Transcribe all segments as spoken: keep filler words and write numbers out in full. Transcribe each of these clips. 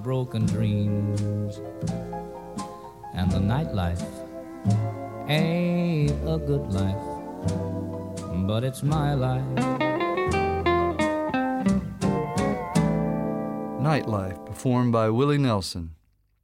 broken dreams, and the nightlife ain't a good life, but it's my life. Nightlife, performed by Willie Nelson.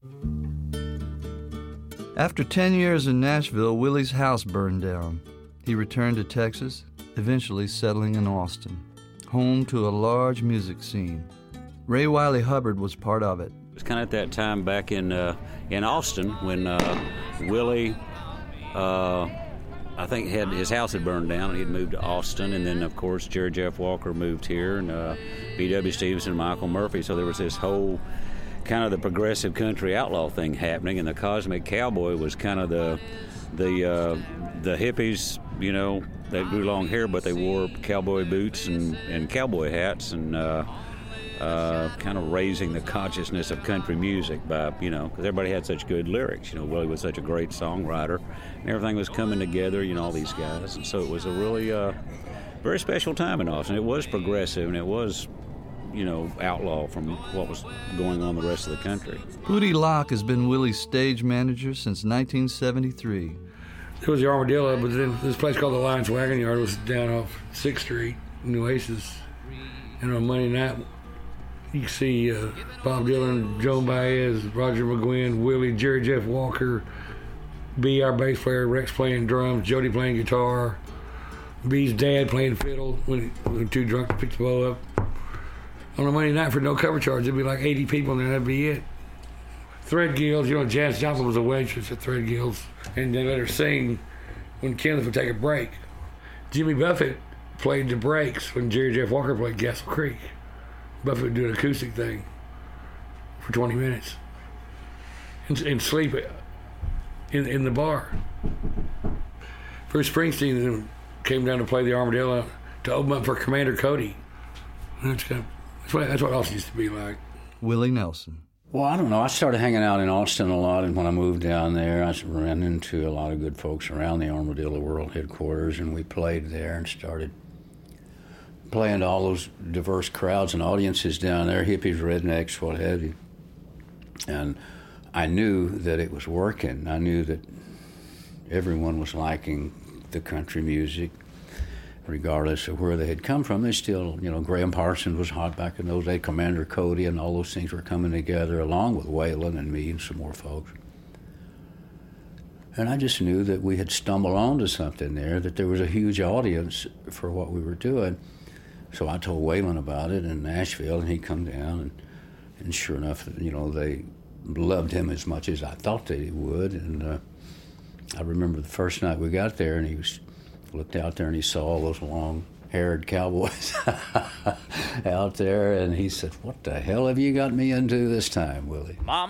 After ten years in Nashville, Willie's house burned down. He returned to Texas, eventually settling in Austin, home to a large music scene. Ray Wylie Hubbard was part of it. It was kind of at that time back in uh, in Austin when uh, Willie, uh, I think, had his house had burned down. He'd moved to Austin, and then, of course, Jerry Jeff Walker moved here, and uh, B W Stevenson and Michael Murphy. So there was this whole kind of the progressive country outlaw thing happening, and the Cosmic Cowboy was kind of the the uh, the hippies, you know, that grew long hair, but they wore cowboy boots and, and cowboy hats, and uh, uh, kind of raising the consciousness of country music by, you know, because everybody had such good lyrics. You know, Willie was such a great songwriter, and everything was coming together, you know, all these guys. And so it was a really uh, very special time in Austin. It was progressive, and it was, you know, outlaw from what was going on the rest of the country. Pootie Locke has been Willie's stage manager since nineteen seventy-three. It was the Armadillo, but then this place called the Lions Wagon Yard was down off sixth Street in Oasis. And on Monday night, you can see uh, Bob Dylan, Joan Baez, Roger McGuinn, Willie, Jerry Jeff Walker, B, our bass player, Rex playing drums, Jody playing guitar, B's dad playing fiddle when, when two drunks picked the bow up. On a Monday night for no cover charge, there'd be like eighty people in there, that'd be it. Threadgills, you know, Janice Joplin was a waitress at Threadgills, and they let her sing when Kenneth would take a break. Jimmy Buffett played the breaks when Jerry Jeff Walker played Castle Creek. Buffett would do an acoustic thing for twenty minutes and, and sleep in, in the bar. Bruce Springsteen came down to play the Armadillo to open up for Commander Cody. That's, kind of, that's, what, that's what Austin used to be like. Willie Nelson. Well, I don't know. I started hanging out in Austin a lot, and when I moved down there, I ran into a lot of good folks around the Armadillo World headquarters, and we played there and started playing to all those diverse crowds and audiences down there, hippies, rednecks, what have you. And I knew that it was working. I knew that everyone was liking the country music, regardless of where they had come from. They still, you know, Graham Parsons was hot back in those days, Commander Cody, and all those things were coming together, along with Waylon and me and some more folks. And I just knew that we had stumbled onto something there, that there was a huge audience for what we were doing. So I told Waylon about it in Nashville, and he come down, and, and sure enough, you know, they loved him as much as I thought they would. And uh, I remember the first night we got there, and he was looked out there and he saw all those long-haired cowboys out there, and he said, "What the hell have you got me into this time, Willie?" Mama.